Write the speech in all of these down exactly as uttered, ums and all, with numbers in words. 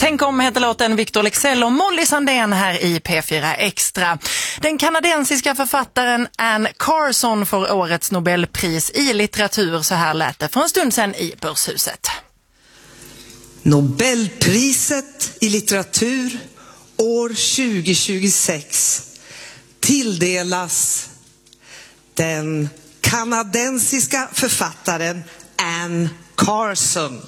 Tänk om heter låten Victor Leksell och Molly Sandén här i P fyra Extra. Den kanadensiska författaren Anne Carson får årets Nobelpris i litteratur. Så här lät det för en stund sedan i Börshuset. Nobelpriset i litteratur år tjugo tjugosex tilldelas den kanadensiska författaren Anne Carson.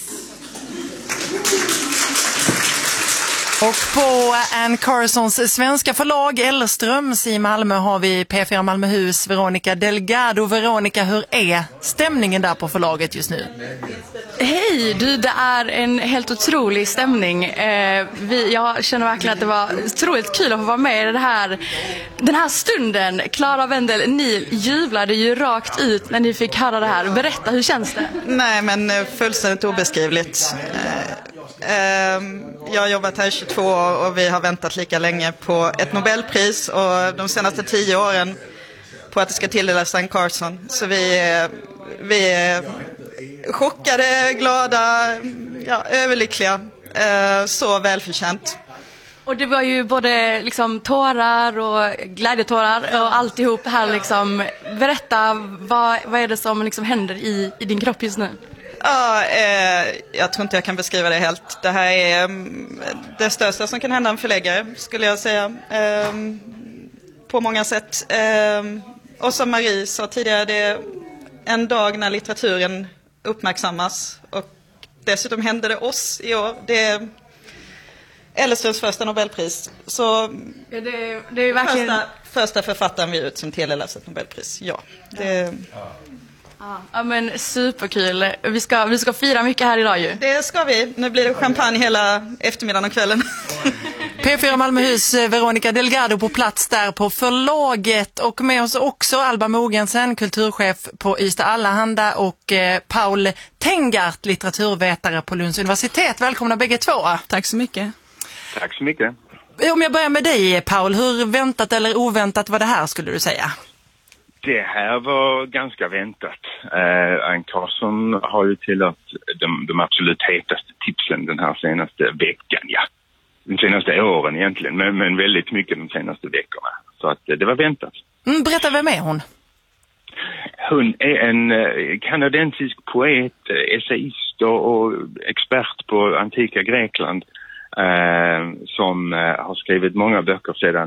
Och på Anne Carsons svenska förlag Elströms i Malmö har vi P fyra Malmöhus Veronica Delgado. Veronica, hur är stämningen där på förlaget just nu? Hej, du, det är en helt otrolig stämning. Eh, vi, jag känner verkligen att det var otroligt kul att få vara med i det här, den här stunden. Clara Wendel, ni jublade ju rakt ut när ni fick höra det här. Berätta, hur känns det? Nej, men fullständigt obeskrivligt. Jag har jobbat här i tjugotvå år och vi har väntat lika länge på ett Nobelpris och de senaste tio åren på att det ska tilldelas Anne Carson. Så vi, vi är chockade, glada, ja, överlyckliga. Så välförtjänt. Och det var ju både liksom tårar och glädjetårar och alltihop här liksom. Berätta, vad, vad är det som liksom händer i, i din kropp just nu? Ja, eh, jag tror inte jag kan beskriva det helt. Det här är um, det största som kan hända en förläggare, skulle jag säga. Um, på många sätt. Um, och som Marie sa tidigare, det är en dag när litteraturen uppmärksammas. Och dessutom händer det oss i år. Det är Elströms första Nobelpris. Så ja, det, det är verkligen... första, första författaren vi ut som tilldelas ett Nobelpris. Ja, det... Ja. Ja, men superkul. Vi ska, vi ska fira mycket här idag ju. Det ska vi. Nu blir det champagne hela eftermiddagen och kvällen. P fyra Malmöhus Veronica Delgado på plats där på förlaget. Och med oss också Alba Mogensen, kulturchef på Ystad Allehanda, och eh, Paul Tengart, litteraturvetare på Lunds universitet. Välkomna bägge två. Tack så mycket. Tack så mycket. Om jag börjar med dig, Paul, hur väntat eller oväntat var det här, skulle du säga? Det här var ganska väntat. Uh, Anne Carson har ju tillhört de, de absolut hetaste tipsen den här senaste veckan, ja. De senaste åren egentligen, men, men väldigt mycket de senaste veckorna. Så att uh, det var väntat. Mm, berätta, vem är hon? Hon är en uh, kanadensisk poet, uh, essayist och, och expert på antika Grekland uh, som uh, har skrivit många böcker sedan